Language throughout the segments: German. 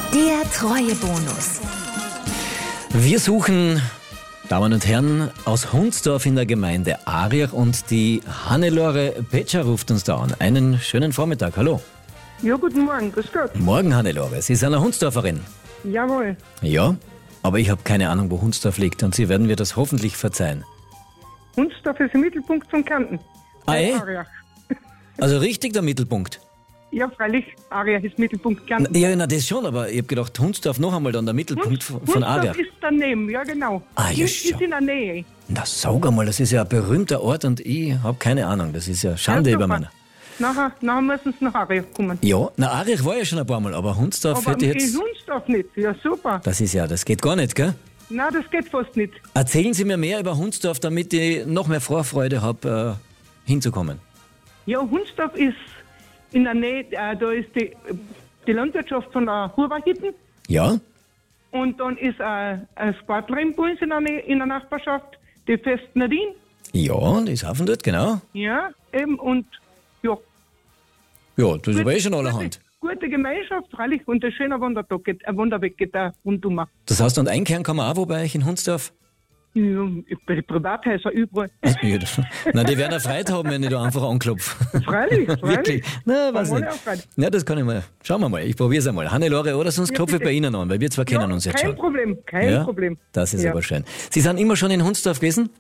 Der Treuebonus. Wir suchen, Damen und Herren, aus Hundsdorf in der Gemeinde Ariach und die Hannelore Petscher ruft uns da an. Einen schönen Vormittag, hallo. Ja, guten Morgen, grüß Gott. Morgen, Hannelore. Sie sind eine Hundsdorferin. Jawohl. Ja, aber ich habe keine Ahnung, wo Hundsdorf liegt und Sie werden mir das hoffentlich verzeihen. Hundsdorf ist im Mittelpunkt von Kärnten. Ariach. Also richtig der Mittelpunkt. Ja, freilich, Ariach ist Mittelpunkt Kärnten. Ja, na das schon, aber ich habe gedacht, Hundsdorf noch einmal dann der Mittelpunkt von Ariach. Hundsdorf ist daneben, ja genau. Ah, ja, Ist in der Nähe. Na sag einmal, das ist ja ein berühmter Ort und ich habe keine Ahnung. Das ist ja Schande Ja, über super. meiner. Nachher müssen sie nach Ariach kommen. Ja, na Ariach war ja schon ein paar Mal, aber Hundsdorf Aber hätte ich jetzt... in Hundsdorf nicht. Ja, super. Das geht gar nicht, gell? Nein, das geht fast nicht. Erzählen Sie mir mehr über Hundsdorf, damit ich noch mehr Vorfreude habe, hinzukommen. Ja, Hundsdorf ist in der Nähe, da ist die Landwirtschaft von der Huberhitten. Ja? Und dann ist eine Sportlerin bei uns in der Nachbarschaft, die Fest Nadine. Ja, die ist Hafen dort, genau. Ja, eben, und ja. Ja, das ist aber eh schon allerhand. Gute Gemeinschaft, freilich, und ein schöner Wandertag, ein Wanderweg geht da rundum. Das heißt, und einkehren kann man auch wo bei euch in Hundsdorf? Ja, bei den Privathäusern überall. Ja, na, die werden eine Freude haben, wenn ich da einfach anklopfe. Freilich. Wirklich? Na, weiß Haben nicht. alle auch Freude. Na, das kann ich mal. Schauen wir mal, ich probiere es einmal. Hannelore, oder sonst Ja, klopfe ich bitte. bei Ihnen an, weil wir zwar kennen uns jetzt kein schon. Problem, kein Problem. Das ist Ja. aber schön. Sie sind immer schon in Hundsdorf gewesen?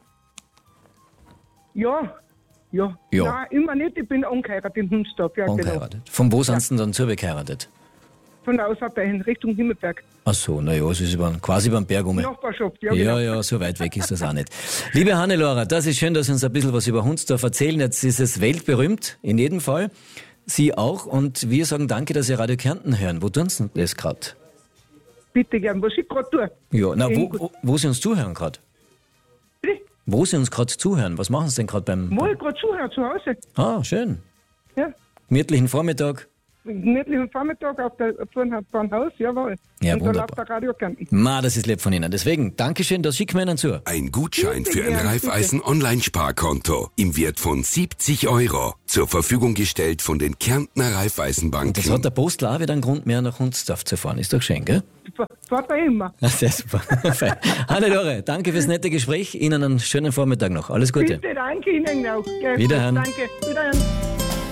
Ja. Ja. Nein, immer nicht, ich bin angeheiratet in Hundsdorf. Ja, Ungeheiratet. Von wo sind Sie denn dann zugeheiratet? Genau. Von der Ausfahrt in Richtung Himmelberg. Ach so, naja, es ist quasi über den Berg um. Nachbarschaft, ja, Ja, genau. ja, so weit weg ist das auch nicht. Liebe Hannelore, das ist schön, dass Sie uns ein bisschen was über Hundsdorf erzählen. Jetzt ist es weltberühmt, in jedem Fall. Sie auch. Und wir sagen danke, dass Sie Radio Kärnten hören. Wo tun Sie das gerade? Bitte gern, was ich gerade tue. Ja, na, wo Sie uns zuhören gerade? Bitte? Wo Sie uns gerade zuhören? Was machen Sie denn gerade beim... Mal gerade zuhören zu Hause. Ah, schön. Ja. Gemütlichen Vormittag. Gemütlichen Vormittag vor dem Haus, jawohl. Ja, und wunderbar. da läuft der Radio Kärnten. Ma, das ist lieb von Ihnen. Deswegen, Dankeschön, das schicken wir Ihnen zu. Ein Gutschein Bitte für ein gern, Raiffeisen Online-Sparkonto im Wert von 70 €. Zur Verfügung gestellt von den Kärntner Das hat Raiffeisenbanken. der Postler auch wieder einen Grund mehr, nach Hundsdorf zu fahren. Ist doch schön, gell? Fahrt er immer. Ja, sehr super. Fein. Hannelore, danke fürs nette Gespräch. Ihnen einen schönen Vormittag noch. Alles Gute. Bitte, danke Ihnen auch. Gell. Wiederhören. Danke, wiederhören.